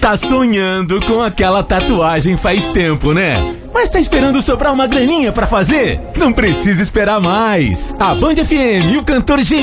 Tá sonhando com aquela tatuagem faz tempo, né? Mas tá esperando sobrar uma graninha pra fazer? Não precisa esperar mais. A Band FM e o cantor genial